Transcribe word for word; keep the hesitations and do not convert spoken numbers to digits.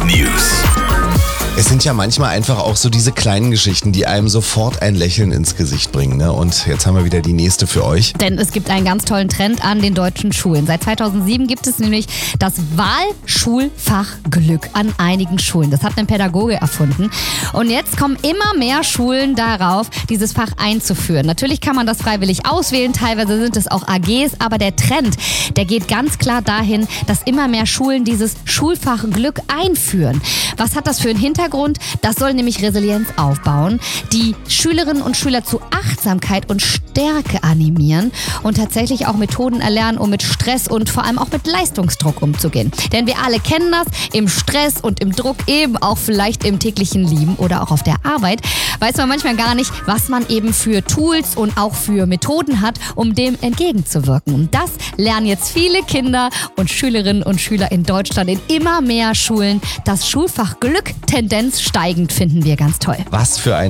News. Es sind ja manchmal einfach auch so diese kleinen Geschichten, die einem sofort ein Lächeln ins Gesicht bringen. Ne? Und jetzt haben wir wieder die nächste für euch. Denn es gibt einen ganz tollen Trend an den deutschen Schulen. Seit zweitausendsieben gibt es nämlich das Wahlschulfach Glück an einigen Schulen. Das hat ein Pädagoge erfunden. Und jetzt kommen immer mehr Schulen darauf, dieses Fach einzuführen. Natürlich kann man das freiwillig auswählen, teilweise sind es auch A Gs, aber der Trend, der geht ganz klar dahin, dass immer mehr Schulen dieses Schulfach Glück einführen. Was hat das für einen Hintergrund? Das soll nämlich Resilienz aufbauen, die Schülerinnen und Schüler zu Achtsamkeit und Stärke animieren und tatsächlich auch Methoden erlernen, um mit Stress und vor allem auch mit Leistungsdruck umzugehen. Denn wir alle kennen das, im Stress und im Druck, eben auch vielleicht im täglichen Leben oder auch auf der Arbeit, weiß man manchmal gar nicht, was man eben für Tools und auch für Methoden hat, um dem entgegenzuwirken. Und das lernen jetzt viele Kinder und Schülerinnen und Schüler in Deutschland in immer mehr Schulen. Das Schulfach Glück, Tendenz steigend, finden wir ganz toll. Was für ein